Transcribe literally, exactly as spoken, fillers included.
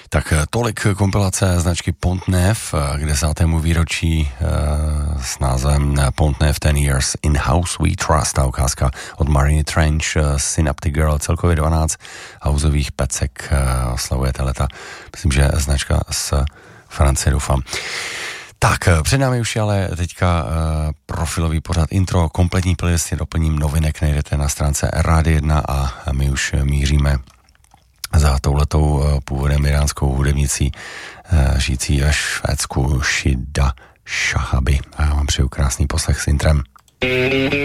Tak tolik kompilace značky Pont Neuf k desátému výročí uh, s názvem Pont Neuf ten Years In House We Trust. Ta ukázka od Mariny Trench, uh, Synaptic Girl, celkově dvanáct houseových pecek uh, oslavuje teleta. Myslím, že značka z Francie, doufám. Tak, před námi už je ale teďka uh, profilový pořad intro, kompletní playlisty, doplním novinek najdete na stránce Rádia jedna a my už míříme za touhletou původem iránskou hudebnicí žijící ve Švédsku Shida Shahabi. A já vám přeju krásný poslech s intrem.